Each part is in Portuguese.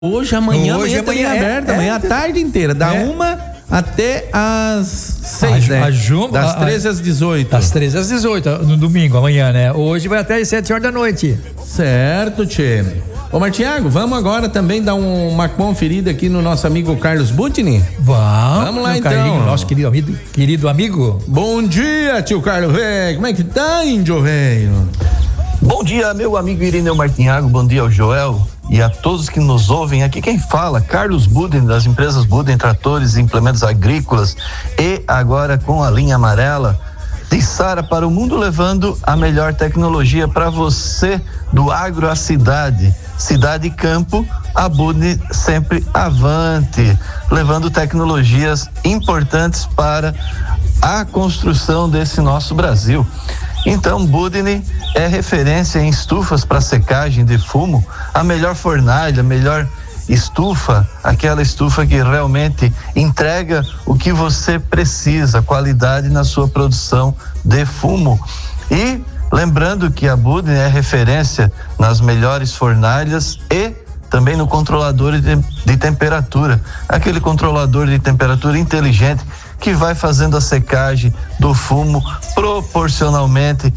Hoje, amanhã também é aberta, amanhã a tarde inteira, da 1 até às 6, né? Das 13 às 18. Das 13 às 18, no domingo, amanhã, né? Hoje vai até às 7 horas da noite. Certo, tchê. Ô, Martiago, vamos agora também dar uma conferida aqui no nosso amigo Carlos Butini? Vamos lá, então. Carlinho, nosso querido amigo. Bom dia, tio Carlos, velho. Como é que tá, índio, velho? Bom dia, meu amigo Irineu Martinhago, bom dia ao Joel e a todos que nos ouvem. Aqui quem fala, Carlos Buden, das empresas Buden Tratores e Implementos Agrícolas, e agora com a linha amarela de Sara para o mundo, levando a melhor tecnologia para você do agro à cidade, cidade e campo. A Buden sempre avante, levando tecnologias importantes para a construção desse nosso Brasil. Então, Buden é referência em estufas para secagem de fumo, a melhor fornalha, a melhor estufa, aquela estufa que realmente entrega o que você precisa, qualidade na sua produção de fumo. E lembrando que a Buden é referência nas melhores fornalhas e também no controlador de temperatura, aquele controlador de temperatura inteligente que vai fazendo a secagem do fumo proporcionalmente,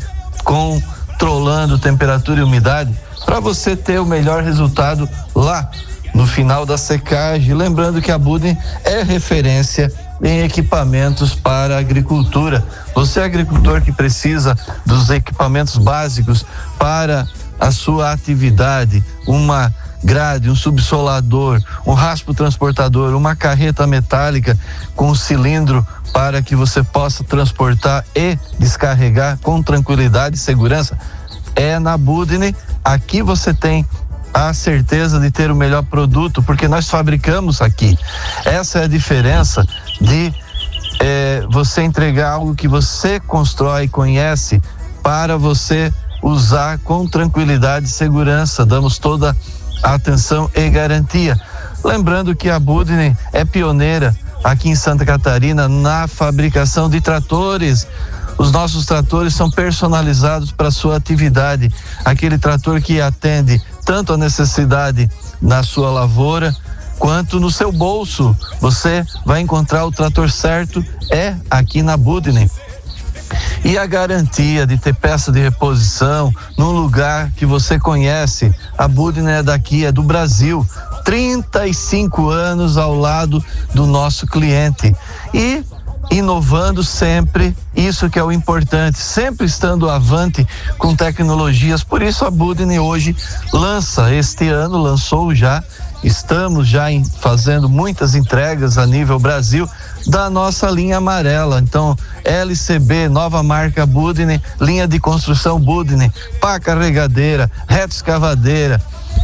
controlando temperatura e umidade, para você ter o melhor resultado lá no final da secagem. Lembrando que a Buden é referência em equipamentos para a agricultura. Você é agricultor que precisa dos equipamentos básicos para a sua atividade, uma grade, um subsolador, um raspo transportador, uma carreta metálica com cilindro para que você possa transportar e descarregar com tranquilidade e segurança, é na Buden. Aqui você tem a certeza de ter o melhor produto, porque nós fabricamos aqui. Essa é a diferença de você entregar algo que você constrói e conhece para você usar com tranquilidade e segurança. Damos toda atenção e garantia. Lembrando que a Buden é pioneira aqui em Santa Catarina na fabricação de tratores. Os nossos tratores são personalizados para sua atividade, aquele trator que atende tanto a necessidade na sua lavoura quanto no seu bolso. Você vai encontrar o trator certo aqui na Buden. E a garantia de ter peça de reposição num lugar que você conhece. A Buden é daqui, é do Brasil. 35 anos ao lado do nosso cliente. E inovando sempre, isso que é o importante, sempre estando avante com tecnologias. Por isso a Buden hoje lançou já, estamos já fazendo muitas entregas a nível Brasil da nossa linha amarela. Então, LCB, nova marca Buden, linha de construção Buden, pá carregadeira, reto escavadeira,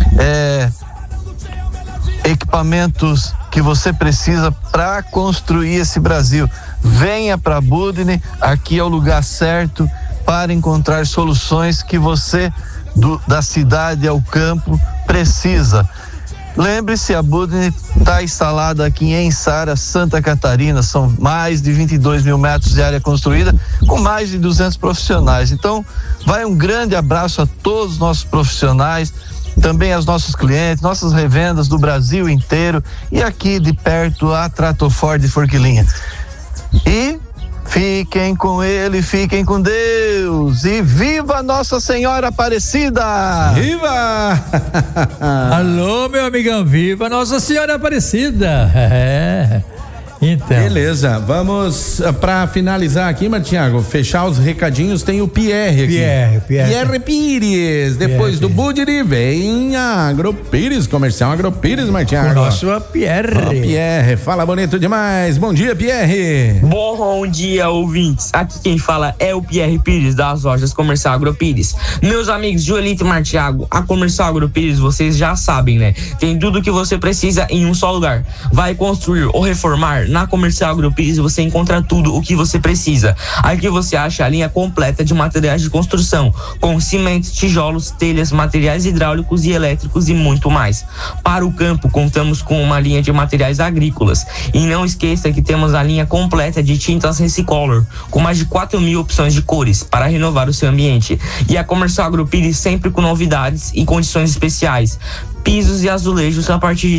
equipamentos que você precisa para construir esse Brasil. Venha para a Buden, aqui é o lugar certo para encontrar soluções que você da cidade ao campo precisa. Lembre-se, a Buden está instalada aqui em Sara, Santa Catarina. São mais de 22 mil metros de área construída, com mais de 200 profissionais. Então, vai um grande abraço a todos os nossos profissionais, também aos nossos clientes, nossas revendas do Brasil inteiro e aqui de perto a Tratofor de Forquilinha. E fiquem com ele, fiquem com Deus e viva Nossa Senhora Aparecida! Viva! Alô, meu amigão, viva Nossa Senhora Aparecida! Então. Beleza, vamos para finalizar aqui, Martiago, fechar os recadinhos, tem o Pierre aqui. Pierre Pires, depois do Buden vem a Agropires, comercial Agropires, Martiago. O nosso Pierre. Pierre, fala bonito demais, bom dia, Pierre. Bom dia, ouvintes, aqui quem fala é o Pierre Pires, das lojas Comercial Agropires. Meus amigos Joelito e Martiago, a Comercial Agropires, vocês já sabem, né? Tem tudo o que você precisa em um só lugar. Vai construir ou reformar? Na Comercial Agropires você encontra tudo o que você precisa. Aqui você acha a linha completa de materiais de construção, com cimento, tijolos, telhas, materiais hidráulicos e elétricos e muito mais. Para o campo, contamos com uma linha de materiais agrícolas. E não esqueça que temos a linha completa de tintas Resicolor, com mais de 4.000 opções de cores para renovar o seu ambiente. E a Comercial Agropires sempre com novidades e condições especiais. pisos e azulejos a partir de